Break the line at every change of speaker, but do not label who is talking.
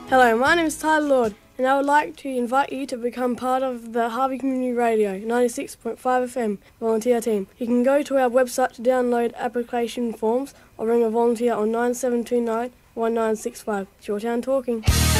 Hello, my name is Tyler Lord, and I would like to invite you to become part of the Harvey Community Radio 96.5 FM volunteer team. You can go to our website to download application forms or ring a volunteer on 9729 1965. It's your town talking.